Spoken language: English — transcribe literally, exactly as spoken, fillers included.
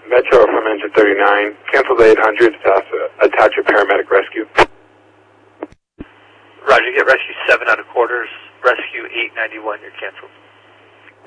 Metro from engine thirty-nine. Cancel the eight hundred. Uh, attach a paramedic rescue. Roger, get rescue seven out of quarters. Rescue eight ninety-one, you're canceled.